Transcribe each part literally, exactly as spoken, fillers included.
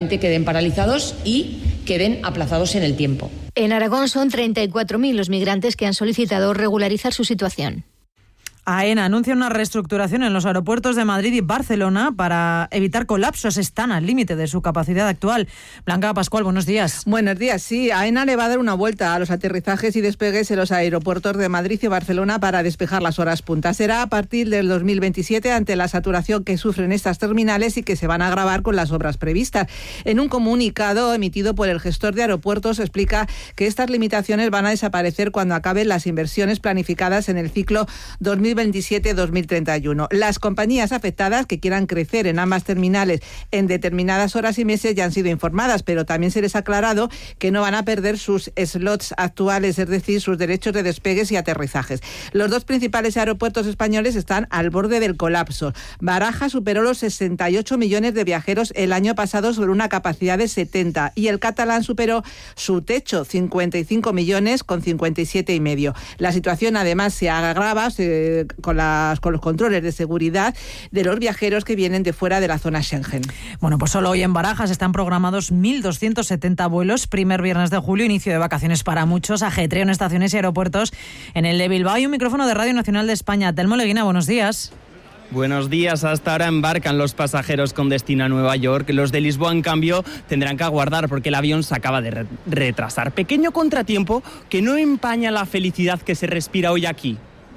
directamente queden paralizados y queden aplazados en el tiempo. En Aragón son treinta y cuatro mil los migrantes que han solicitado regularizar su situación. AENA anuncia una reestructuración en los aeropuertos de Madrid y Barcelona para evitar colapsos. Están al límite de su capacidad actual. Blanca Pascual, buenos días. Buenos días. Sí, AENA le va a dar una vuelta a los aterrizajes y despegues en los aeropuertos de Madrid y Barcelona para despejar las horas punta. Será a partir del dos mil veintisiete ante la saturación que sufren estas terminales y que se van a agravar con las obras previstas. En un comunicado emitido por el gestor de aeropuertos explica que estas limitaciones van a desaparecer cuando acaben las inversiones planificadas en el ciclo dos mil veintisiete dos mil treinta y uno. Las compañías afectadas que quieran crecer en ambas terminales en determinadas horas y meses ya han sido informadas, pero también se les ha aclarado que no van a perder sus slots actuales, es decir, sus derechos de despegues y aterrizajes. Los dos principales aeropuertos españoles están al borde del colapso. Barajas superó los sesenta y ocho millones de viajeros el año pasado sobre una capacidad de setenta y el catalán superó su techo, cincuenta y cinco millones con cincuenta y siete y medio. La situación además se agrava se Con, las, con los controles de seguridad de los viajeros que vienen de fuera de la zona Schengen. Bueno, pues solo hoy en Barajas están programados mil doscientos setenta vuelos, primer viernes de julio, inicio de vacaciones para muchos, ajetreo en estaciones y aeropuertos. En el de Bilbao hay un micrófono de Radio Nacional de España. Telmo Leguina, buenos días. Buenos días. Hasta ahora embarcan los pasajeros con destino a Nueva York. Los de Lisboa, en cambio, tendrán que aguardar porque el avión se acaba de re- retrasar. Pequeño contratiempo que no empaña la felicidad que se respira hoy aquí.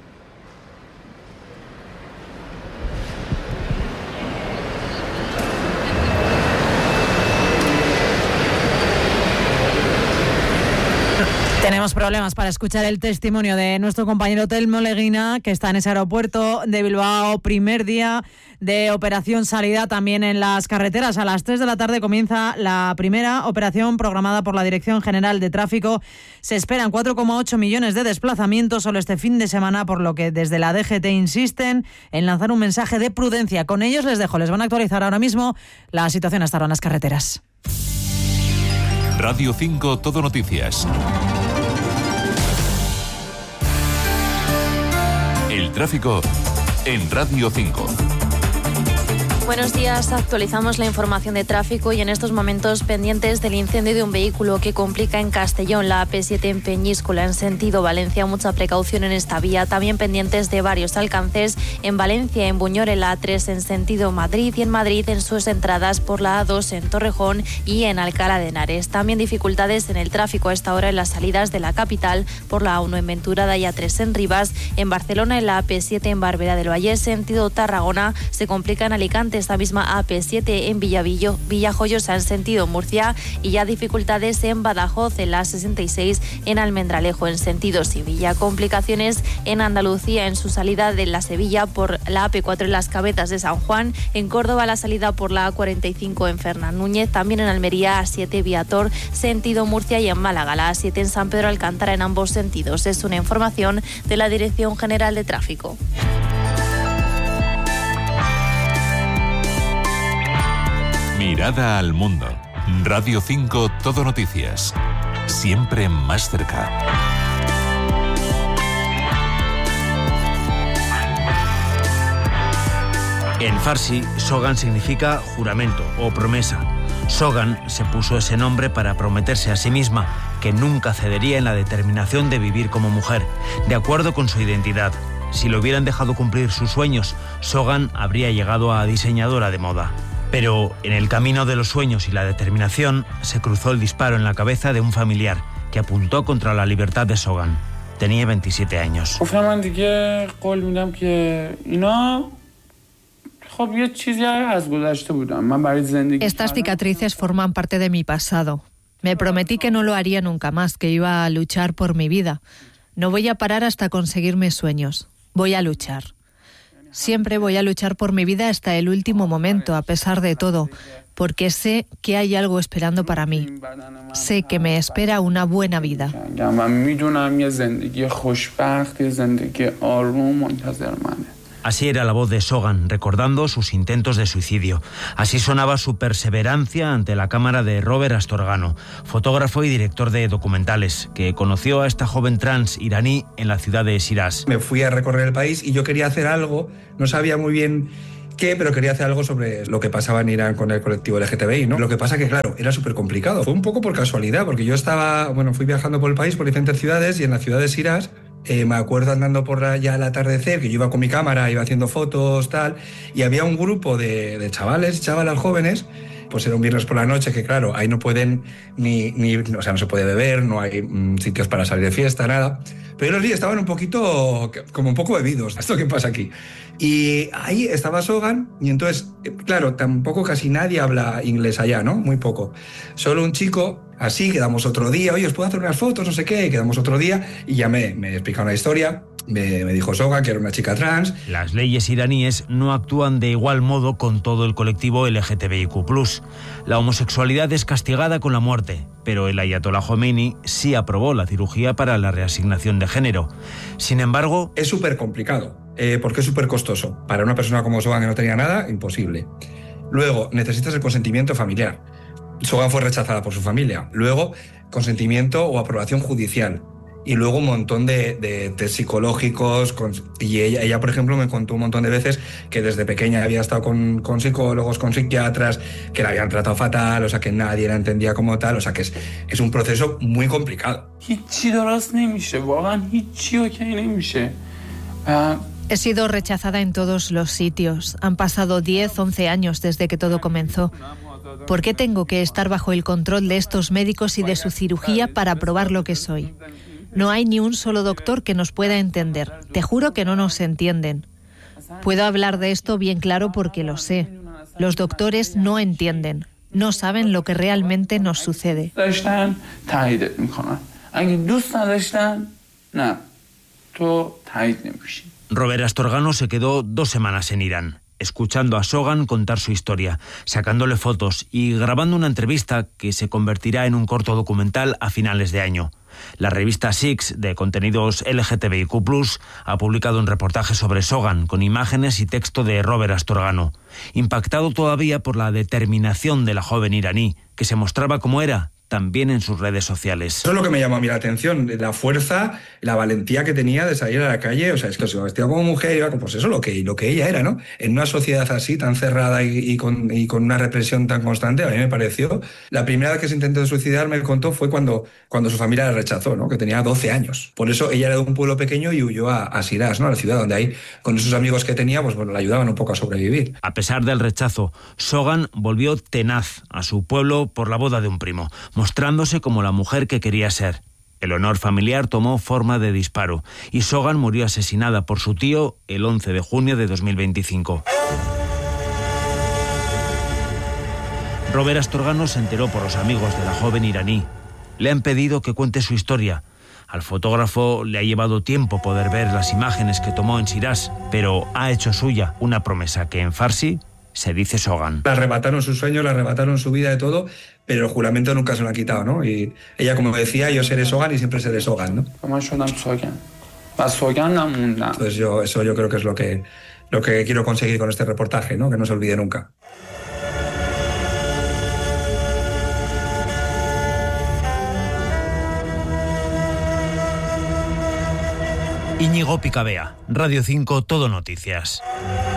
Tenemos problemas para escuchar el testimonio de nuestro compañero Telmo Leguina, que está en ese aeropuerto de Bilbao, primer día de operación salida también en las carreteras. A las tres de la tarde comienza la primera operación programada por la Dirección General de Tráfico. Se esperan cuatro coma ocho millones de desplazamientos solo este fin de semana, por lo que desde la D G T insisten en lanzar un mensaje de prudencia. Con ellos les dejo, les van a actualizar ahora mismo la situación hasta ahora en las carreteras. Radio cinco Todo Noticias. El tráfico en Radio cinco. Buenos días, actualizamos la información de tráfico y en estos momentos pendientes del incendio de un vehículo que complica en Castellón, la A P siete en Peñíscola, en sentido Valencia, mucha precaución en esta vía. También pendientes de varios alcances en Valencia, en Buñol, en la A tres en sentido Madrid y en Madrid en sus entradas por la A dos en Torrejón y en Alcalá de Henares. También dificultades en el tráfico a esta hora en las salidas de la capital por la A uno en Venturada y A tres en Rivas. En Barcelona, en la A P siete en Barberá del Vallés, sentido Tarragona, se complica en Alicante esta misma A P siete en Villavillo, Villajoyosa en sentido Murcia y ya dificultades en Badajoz, en la sesenta y seis en Almendralejo en sentido Sevilla. Complicaciones en Andalucía en su salida de la Sevilla por la A P cuatro en las Cabetas de San Juan, en Córdoba la salida por la A cuarenta y cinco en Fernán Núñez, también en Almería A siete Viator sentido Murcia y en Málaga la A siete en San Pedro Alcántara en ambos sentidos. Es una información de la Dirección General de Tráfico. Mirada al mundo. Radio cinco Todo Noticias. Siempre más cerca. En farsi, Sogan significa juramento o promesa. Sogan se puso ese nombre para prometerse a sí misma que nunca cedería en la determinación de vivir como mujer, de acuerdo con su identidad. Si le hubieran dejado cumplir sus sueños, Sogan habría llegado a diseñadora de moda. Pero en el camino de los sueños y la determinación se cruzó el disparo en la cabeza de un familiar que apuntó contra la libertad de Sogan. Tenía veintisiete años. Estas cicatrices forman parte de mi pasado. Me prometí que no lo haría nunca más, que iba a luchar por mi vida. No voy a parar hasta conseguir mis sueños. Voy a luchar. Siempre voy a luchar por mi vida hasta el último momento, a pesar de todo, porque sé que hay algo esperando para mí. Sé que me espera una buena vida. Así era la voz de Sogan, recordando sus intentos de suicidio. Así sonaba su perseverancia ante la cámara de Robert Astorgano, fotógrafo y director de documentales, que conoció a esta joven trans iraní en la ciudad de Shiraz. Me fui a recorrer el país y yo quería hacer algo, no sabía muy bien ¿Qué? Pero quería hacer algo sobre lo que pasaba en Irán con el colectivo L G T B I, ¿no? Lo que pasa que, claro, era súper complicado. Fue un poco por casualidad, porque yo estaba, bueno, fui viajando por el país, por diferentes ciudades, y en la ciudad de Shiraz, eh, me acuerdo andando por allá al atardecer, que yo iba con mi cámara, iba haciendo fotos, tal, y había un grupo de, de chavales, chavalas jóvenes, pues era un viernes por la noche, que claro, ahí no pueden ni, ni o sea, no se puede beber, no hay mmm, sitios para salir de fiesta, nada. Pero los días estaban un poquito, como un poco bebidos. ¿Esto qué pasa aquí? Y ahí estaba Sogan, y entonces, claro, tampoco casi nadie habla inglés allá, ¿no? Muy poco. Solo un chico, así, quedamos otro día, oye, ¿os puedo hacer unas fotos? No sé qué, quedamos otro día, y ya me, me explica una historia. Me, me dijo Sogan que era una chica trans. Las leyes iraníes no actúan de igual modo con todo el colectivo L G T B I Q plus. La homosexualidad es castigada con la muerte, pero el ayatolá Jomeini sí aprobó la cirugía para la reasignación de género. Sin embargo... Es súper complicado, eh, porque es súper costoso. Para una persona como Sogan, que no tenía nada, imposible. Luego, necesitas el consentimiento familiar. Sogan fue rechazada por su familia. Luego, consentimiento o aprobación judicial. Y luego un montón de, de test psicológicos. Con, y ella, ella, por ejemplo, me contó un montón de veces que desde pequeña había estado con, con psicólogos, con psiquiatras, que la habían tratado fatal, o sea, que nadie la entendía como tal. O sea, que es, es un proceso muy complicado. He sido rechazada en todos los sitios. Han pasado diez, once años desde que todo comenzó. ¿Por qué tengo que estar bajo el control de estos médicos y de su cirugía para probar lo que soy? No hay ni un solo doctor que nos pueda entender. Te juro que no nos entienden. Puedo hablar de esto bien claro porque lo sé. Los doctores no entienden. No saben lo que realmente nos sucede. Robert Astorgano se quedó dos semanas en Irán, escuchando a Sogan contar su historia, sacándole fotos y grabando una entrevista que se convertirá en un corto documental a finales de año. La revista Six, de contenidos L G T B I Q plus, ha publicado un reportaje sobre Sogan, con imágenes y texto de Robert Astorgano, impactado todavía por la determinación de la joven iraní, que se mostraba como era, también en sus redes sociales. Eso es lo que me llamó a mí la atención, la fuerza, la valentía que tenía de salir a la calle. O sea, es que se vestía como mujer, iba, pues eso, lo que, lo que ella era, ¿no? En una sociedad así, tan cerrada y, y, con, y con una represión tan constante, a mí me pareció. La primera vez que se intentó suicidar, me contó, fue cuando, cuando su familia la rechazó, ¿no? Que tenía doce años. Por eso ella era de un pueblo pequeño y huyó a, a Shiraz, ¿no? A la ciudad donde ahí, con esos amigos que tenía, pues bueno, le ayudaban un poco a sobrevivir. A pesar del rechazo, Sogan volvió tenaz a su pueblo por la boda de un primo, mostrándose como la mujer que quería ser. El honor familiar tomó forma de disparo y Sogan murió asesinada por su tío el once de junio de dos mil veinticinco. Robert Astorgano se enteró por los amigos de la joven iraní. Le han pedido que cuente su historia. Al fotógrafo le ha llevado tiempo poder ver las imágenes que tomó en Shiraz, pero ha hecho suya una promesa que en farsi se dice Sogan. Le arrebataron sus sueños, le arrebataron su vida y todo, pero el juramento nunca se lo han quitado, ¿no? Y ella, como decía, yo seré Sogan y siempre seré Sogan, ¿no? Entonces yo, eso yo creo que es lo que, lo que quiero conseguir con este reportaje, ¿no? Que no se olvide nunca. Íñigo Picabea, Radio cinco, Todo Noticias.